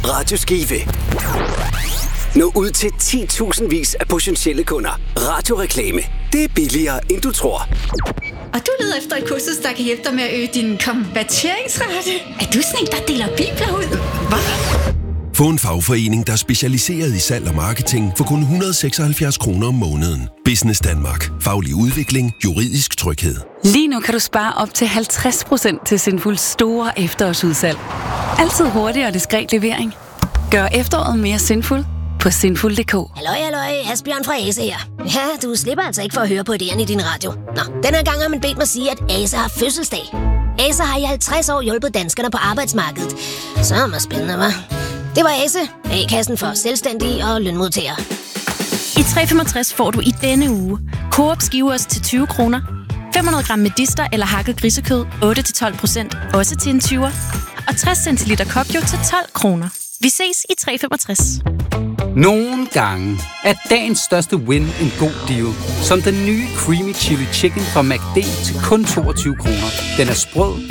Radio Skive. Nå ud til 10.000 af potentielle kunder. Radioreklame. Det er billigere, end du tror. Og du leder efter et kursus, der kan hjælpe dig med at øge din konverteringsrate. Er du sådan en, der deler bibler ud? Hvad? Få en fagforening, der er specialiseret i salg og marketing for kun 176 kroner om måneden. Business Danmark. Faglig udvikling. Juridisk tryghed. Lige nu kan du spare op til 50% til Sinful store efterårsudsalg. Altid hurtig og diskret levering. Gør efteråret mere sinful på sinful.dk. Halløj, Asbjørn fra Ase her. Ja, du slipper altså ikke for at høre på idéerne i din radio. Nå, den her gang har man bedt mig sige, at Ase har fødselsdag. Ase har i 50 år hjulpet danskerne på arbejdsmarkedet. Så er det spændende, hva'? Det var Ase, A-kassen for selvstændige og lønmodtagere. I 365 får du i denne uge Coop skivers til 20 kroner, 500 gram medister eller hakket grisekød 8-12%, også til en 20'er, og 60 centiliter Kopjo til 12 kroner. Vi ses i 365. Nogle gange er dagens største win en god deal. Som den nye Creamy Chili Chicken fra McD til kun 22 kroner. Den er sprød,